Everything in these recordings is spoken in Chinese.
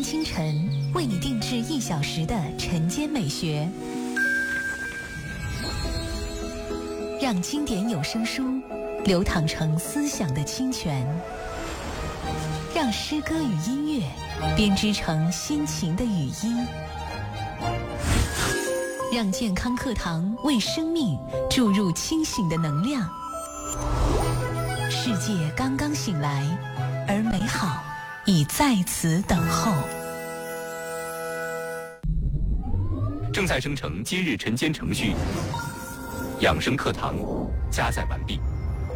清晨为你定制1小时的晨间美学，让经典有声书流淌成思想的清泉，让诗歌与音乐编织成心情的语音，让健康课堂为生命注入清醒的能量。世界刚刚醒来，而美好已在此等候。 正在生成今日晨间程序，养生课堂加载完毕。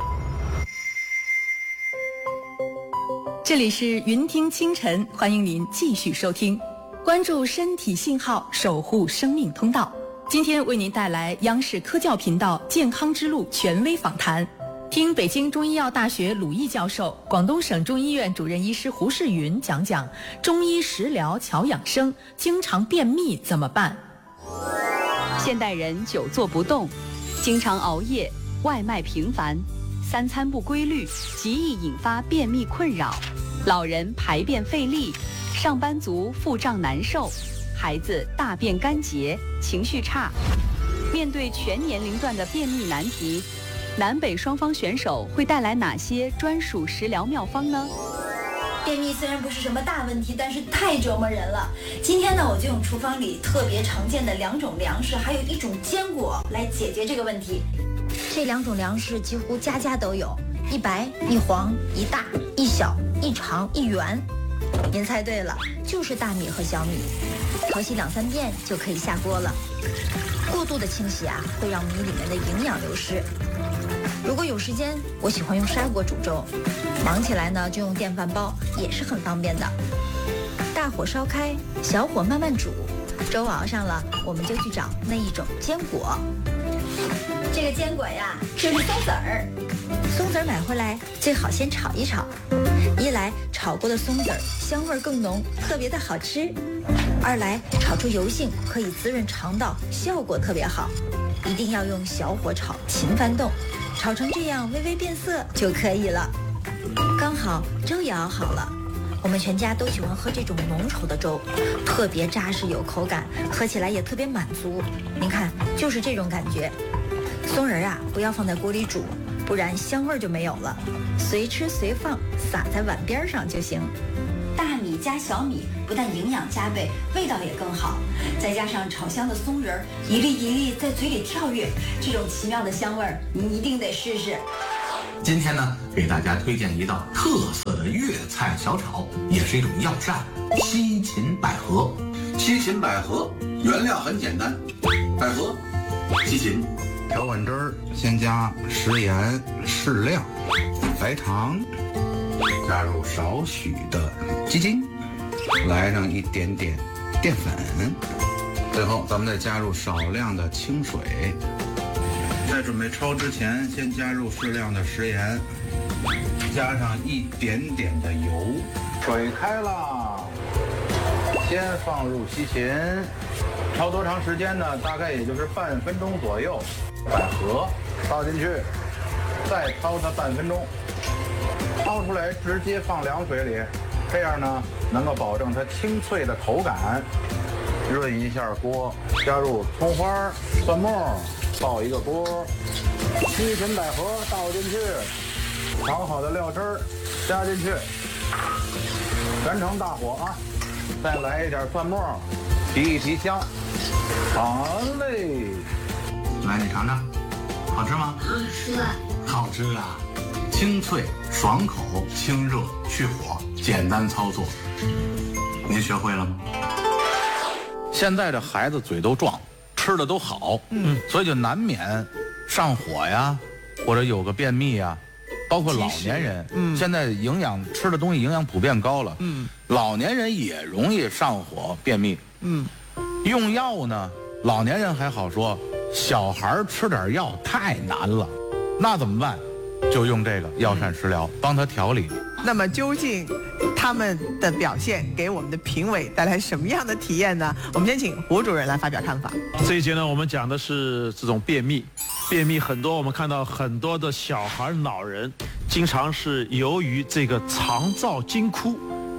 这里是云听清晨，欢迎您继续收听，关注身体信号，守护生命通道。今天为您带来央视科教频道健康之路权威访谈，听北京中医药大学鲁毅教授、广东省中医院主任医师胡世云讲讲中医食疗巧养生，经常便秘怎么办？ 现代人久坐不动，经常熬夜，外卖频繁，3餐不规律，极易引发便秘困扰。老人排便费力，上班族腹胀难受，孩子大便干结，情绪差。面对全年龄段的便秘难题，南北双方选手会带来哪些专属食疗妙方呢？ 便秘虽然不是什么大问题，但是太折磨人了。今天呢，我就用厨房里特别常见的2种粮食，还有1种坚果来解决这个问题。这2种粮食几乎家家都有，一白一黄，一大一小，一长一圆。您猜对了，就是大米和小米。淘洗2-3遍就可以下锅了。过度的清洗啊，会让米里面的营养流失。如果有时间，我喜欢用砂锅煮粥，忙起来呢就用电饭煲，也是很方便的。大火烧开，小火慢慢煮，粥熬上了，我们就去找那1种坚果。这个坚果呀，就是松子儿。松子儿买回来最好先炒一炒，一来炒过的松子儿香味更浓，特别的好吃；二来炒出油性，可以滋润肠道，效果特别好。一定要用小火炒，勤翻动，炒成这样微微变色就可以了。刚好粥也熬好了，我们全家都喜欢喝这种浓稠的粥，特别扎实有口感，喝起来也特别满足。您看，就是这种感觉。松仁啊，不要放在锅里煮，不然香味就没有了。随吃随放，撒在碗边上就行。大米加小米，不但营养加倍，味道也更好。再加上炒香的松仁，一粒一粒在嘴里跳跃，这种奇妙的香味儿，您一定得试试。 今天呢，给大家推荐一道特色的粤菜小炒，也是一种药膳——西芹百合。 西芹百合原料很简单，百合、西芹。 调碗汁儿，先加食盐适量，白糖，加入少许的鸡精，来上一点点淀粉，最后咱们再加入少量的清水。在准备焯之前，先加入适量的食盐，加上一点点的油，水开了，先放入西芹，焯多长时间呢？大概也就是半分钟左右。百合倒进去，再焯它半分钟，焯出来直接放凉水里，这样呢能够保证它清脆的口感。润一下锅，加入葱花、蒜末，爆一个锅，西芹百合倒进去，炒好的料汁儿加进去，全程大火啊，再来一点蒜末，提一提香。好嘞。来，你尝尝，好吃吗？ 好吃啊！ 好吃啊！清脆、爽口、清热、去火，简单操作。您学会了吗？现在这孩子嘴都壮，吃的都好，所以就难免上火呀，或者有个便秘呀，包括老年人，现在营养吃的东西营养普遍高了，老年人也容易上火便秘，用药呢，老年人还好说。小孩吃点药太难了，那怎么办？就用这个药膳食疗帮他调理。 那么究竟他们的表现给我们的评委带来什么样的体验呢？我们先请胡主任来发表看法。 这一节呢，我们讲的是这种便秘。便秘很多，我们看到很多的小孩、老人，经常是由于这个肠燥惊枯，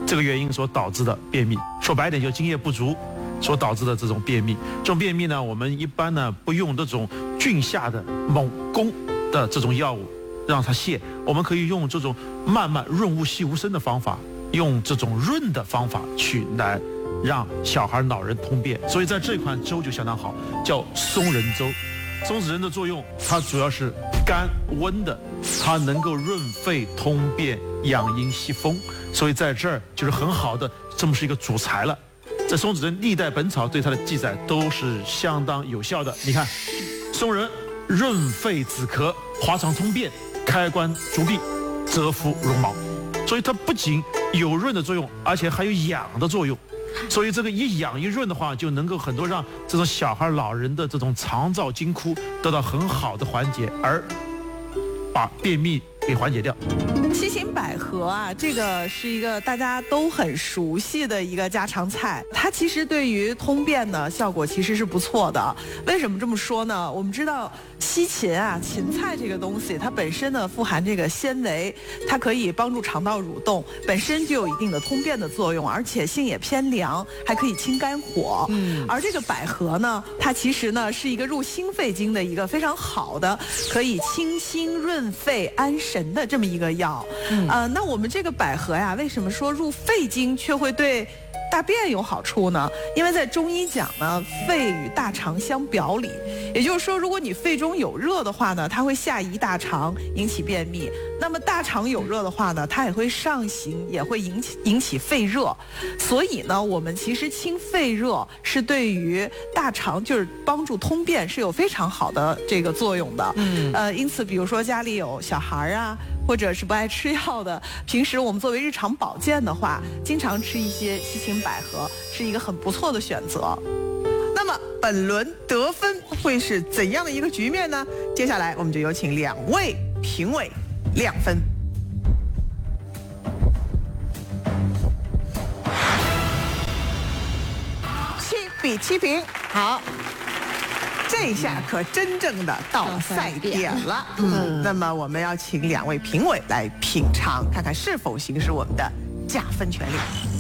这个原因所导致的便秘。说白点，就津液不足所导致的这种便秘。这种便秘呢，我们一般呢不用这种菌下的猛攻的这种药物让它泻，我们可以用这种慢慢润物细无声的方法，用这种润的方法去来让小孩老人通便。所以在这款粥就相当好，叫松仁粥。松子仁的作用，它主要是甘温的，它能够润肺通便、养阴息风，所以在这儿就是很好的这么是一个主材了。在松子仁历代本草对它的记载都是相当有效的。你看，松仁润肺止咳、滑肠通便、开关逐闭、蛰伏绒毛，所以它不仅有润的作用，而且还有养的作用。所以这个一养一润的话，就能够很多让这种小孩老人的这种肠燥惊哭得到很好的缓解，而把便秘给缓解掉。 西芹百合啊，这个是一个大家都很熟悉的一个家常菜，它其实对于通便呢效果其实是不错的。为什么这么说呢？我们知道西芹啊，芹菜这个东西，它本身呢富含这个纤维，它可以帮助肠道蠕动，本身就有一定的通便的作用，而且性也偏凉，还可以清肝火。而这个百合呢，它其实呢是一个入心肺经的一个非常好的，可以清心润肺安神的这么一个药。那我们这个百合呀，为什么说入肺经却会对大便有好处呢？因为在中医讲呢，肺与大肠相表里，也就是说，如果你肺中有热的话呢，它会下移大肠，引起便秘；那么大肠有热的话呢，它也会上行，也会引起肺热。所以呢，我们其实清肺热是对于大肠就是帮助通便是有非常好的这个作用的。因此，比如说家里有小孩啊，或者是不爱吃药的，平时我们作为日常保健的话，经常吃一些西芹百合是一个很不错的选择。那么本轮得分会是怎样的一个局面呢？接下来我们就有请两位评委亮分。7比7平，好。这下可真正的到了赛点了。那么我们要请两位评委来品尝，看看是否行使我们的加分权利。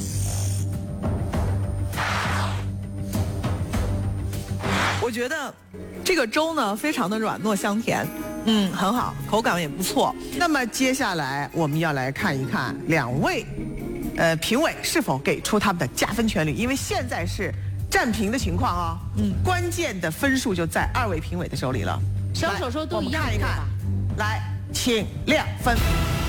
我觉得这个粥呢，非常的软糯香甜，很好，口感也不错。那么接下来我们要来看一看两位评委是否给出他们的加分权利，因为现在是战平的情况啊，关键的分数就在二位评委的手里了。 小手说都一样， 我们看一看，来，请亮分。